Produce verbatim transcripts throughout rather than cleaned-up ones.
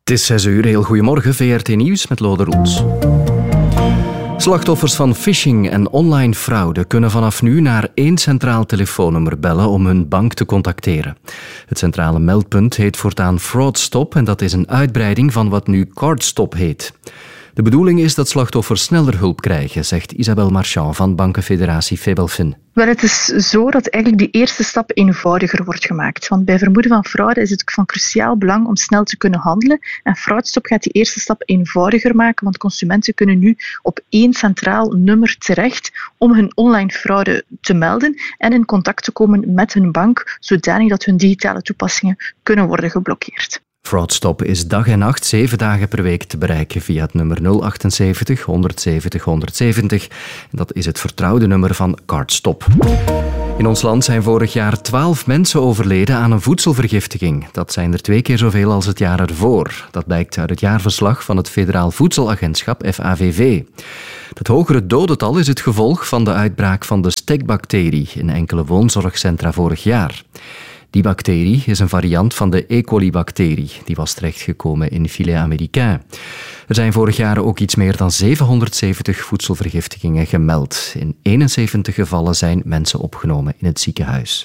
Het is zes uur, heel goedemorgen, V R T Nieuws met Lode Roels. Slachtoffers van phishing en online fraude kunnen vanaf nu naar één centraal telefoonnummer bellen om hun bank te contacteren. Het centrale meldpunt heet voortaan FraudStop en dat is een uitbreiding van wat nu CardStop heet. De bedoeling is dat slachtoffers sneller hulp krijgen, zegt Isabelle Marchand van bankenfederatie Febelfin. Wel, het is zo dat eigenlijk die eerste stap eenvoudiger wordt gemaakt. Want bij vermoeden van fraude is het van cruciaal belang om snel te kunnen handelen. En FraudStop gaat die eerste stap eenvoudiger maken, want consumenten kunnen nu op één centraal nummer terecht om hun online fraude te melden en in contact te komen met hun bank, zodanig dat hun digitale toepassingen kunnen worden geblokkeerd. FraudStop is dag en nacht, zeven dagen per week te bereiken via het nummer nul achtenzeventig honderdzeventig honderdzeventig. Dat is het vertrouwde nummer van CardStop. In ons land zijn vorig jaar twaalf mensen overleden aan een voedselvergiftiging. Dat zijn er twee keer zoveel als het jaar ervoor. Dat blijkt uit het jaarverslag van het Federaal Voedselagentschap F A V V. Het hogere dodental is het gevolg van de uitbraak van de stekbacterie in enkele woonzorgcentra vorig jaar. Die bacterie is een variant van de E. coli-bacterie. Die was terechtgekomen in filet américain. Er zijn vorig jaar ook iets meer dan zevenhonderdzeventig voedselvergiftigingen gemeld. In eenenzeventig gevallen zijn mensen opgenomen in het ziekenhuis.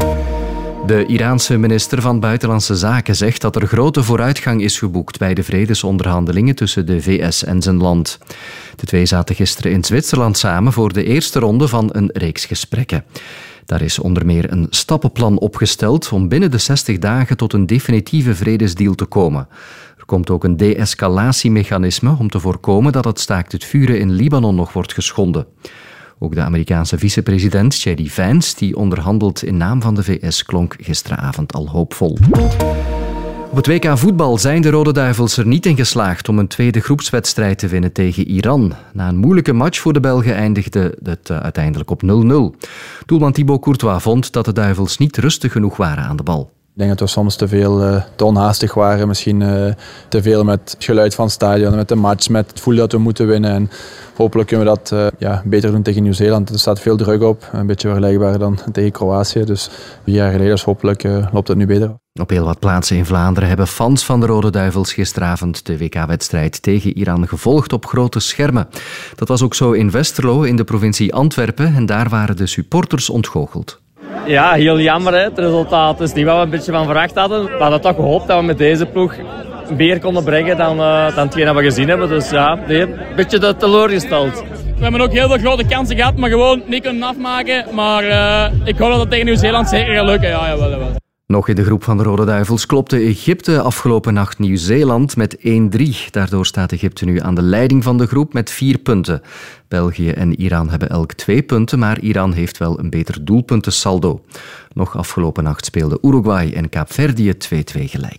De Iraanse minister van Buitenlandse Zaken zegt dat er grote vooruitgang is geboekt bij de vredesonderhandelingen tussen de V S en zijn land. De twee zaten gisteren in Zwitserland samen voor de eerste ronde van een reeks gesprekken. Daar is onder meer een stappenplan opgesteld om binnen de zestig dagen tot een definitieve vredesdeal te komen. Er komt ook een de-escalatiemechanisme om te voorkomen dat het staakt het vuren in Libanon nog wordt geschonden. Ook de Amerikaanse vicepresident J D Vance, die onderhandelt in naam van de V S, klonk gisteravond al hoopvol. Op het W K voetbal zijn de Rode Duivels er niet in geslaagd om een tweede groepswedstrijd te winnen tegen Iran. Na een moeilijke match voor de Belgen eindigde het uiteindelijk op nul nul. Doelman Thibaut Courtois vond dat de Duivels niet rustig genoeg waren aan de bal. Ik denk dat we soms te veel uh, te onhaastig waren. Misschien uh, te veel met het geluid van het stadion, met de match, met het gevoel dat we moeten winnen. En hopelijk kunnen we dat uh, ja, beter doen tegen Nieuw-Zeeland. Er staat veel druk op, een beetje vergelijkbaar dan tegen Kroatië. Dus vier jaar geleden, dus hopelijk uh, loopt het nu beter. Op heel wat plaatsen in Vlaanderen hebben fans van de Rode Duivels gisteravond de W K-wedstrijd tegen Iran gevolgd op grote schermen. Dat was ook zo in Westerlo in de provincie Antwerpen en daar waren de supporters ontgoocheld. Ja, heel jammer. Hè. Het resultaat is niet wat we een beetje van verwacht hadden. We hadden toch gehoopt dat we met deze ploeg meer konden brengen dan, uh, dan hetgeen dat we gezien hebben. Dus ja, een beetje de teleurgesteld. We hebben ook heel veel grote kansen gehad, maar gewoon niet kunnen afmaken. Maar uh, ik hoop dat het tegen Nieuw-Zeeland zeker gaat lukken. Ja, jawel, jawel. Nog in de groep van de Rode Duivels klopte Egypte afgelopen nacht Nieuw-Zeeland met één drie. Daardoor staat Egypte nu aan de leiding van de groep met vier punten. België en Iran hebben elk twee punten, maar Iran heeft wel een beter doelpuntensaldo. Nog afgelopen nacht speelden Uruguay en Kaapverdië twee twee gelijk.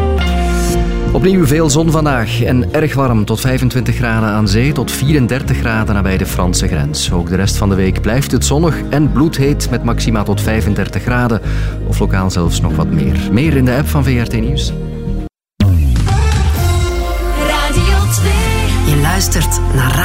Opnieuw veel zon vandaag en erg warm, tot vijfentwintig graden aan zee, tot vierendertig graden nabij de Franse grens. Ook de rest van de week blijft het zonnig en bloedheet met maxima tot vijfendertig graden. Of lokaal zelfs nog wat meer. Meer in de app van V R T Nieuws. Radio twee. Je luistert naar